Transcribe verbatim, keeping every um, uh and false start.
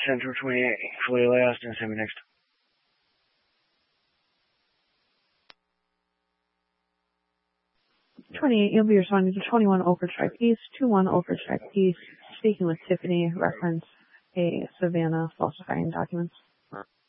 Center twenty-eight. Fully last and send me next. twenty-eight, you'll be responding to twenty-one Oak Drive East, two one Oak Drive East, speaking with Tiffany, reference a Savannah falsifying documents.